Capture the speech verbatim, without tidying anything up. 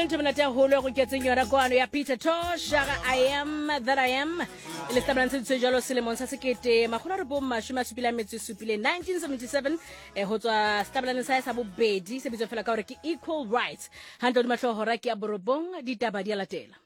morning to Manatea Holo go ketseng yona kwano ya Peter Tosh I am that I am le stabana se jalo selemong sa sekete magolo re bo mashome a supile metsi supile nineteen seventy-seven e ho tswa stabana sa sa bobedi se bitso fela ka hore ke equal rights handlo di matlo hora ke ya borobong ditaba di a latela.